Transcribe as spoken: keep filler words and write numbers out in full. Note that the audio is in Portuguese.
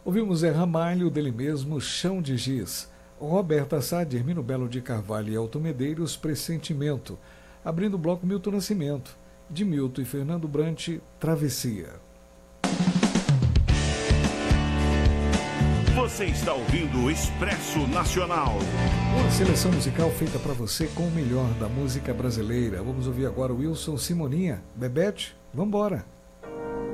Ouvimos Zé Ramalho, dele mesmo, Chão de Giz. Roberta Sade, Hermino Belo de Carvalho e Elton Medeiros, Pressentimento. Abrindo o bloco, Milton Nascimento. De Milton e Fernando Brant, Travessia. Você está ouvindo o Expresso Nacional. Uma seleção musical feita para você com o melhor da música brasileira. Vamos ouvir agora o Wilson Simoninha. Bebete, vambora.